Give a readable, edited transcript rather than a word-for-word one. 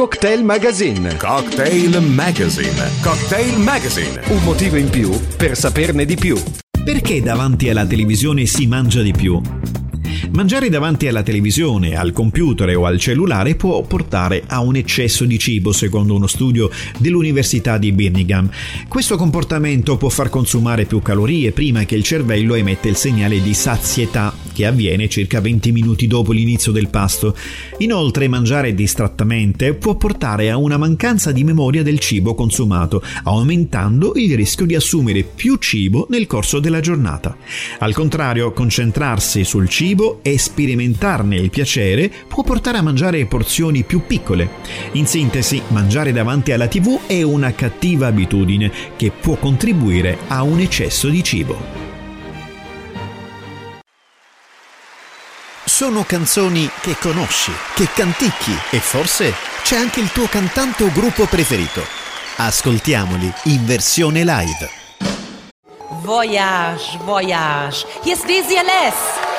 Cocktail Magazine. Cocktail Magazine. Cocktail Magazine. Un motivo in più per saperne di più. Perché davanti alla televisione si mangia di più? Mangiare davanti alla televisione, al computer o al cellulare può portare a un eccesso di cibo, secondo uno studio dell'Università di Birmingham. Questo comportamento può far consumare più calorie prima che il cervello emette il segnale di sazietà, che avviene circa 20 minuti dopo l'inizio del pasto. Inoltre, mangiare distrattamente può portare a una mancanza di memoria del cibo consumato, aumentando il rischio di assumere più cibo nel corso della giornata. Al contrario, concentrarsi sul cibo e sperimentarne il piacere può portare a mangiare porzioni più piccole. In sintesi, mangiare davanti alla TV è una cattiva abitudine che può contribuire a un eccesso di cibo. Sono canzoni che conosci, che canticchi e forse c'è anche il tuo cantante o gruppo preferito. Ascoltiamoli in versione live. Voyage, voyage. Hier ist DCLS.